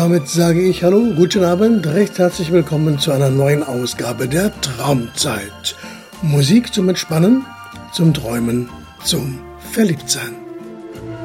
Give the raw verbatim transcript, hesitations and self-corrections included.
Damit sage ich Hallo, guten Abend, recht herzlich willkommen zu einer neuen Ausgabe der Traumzeit. Musik zum Entspannen, zum Träumen, zum Verliebtsein.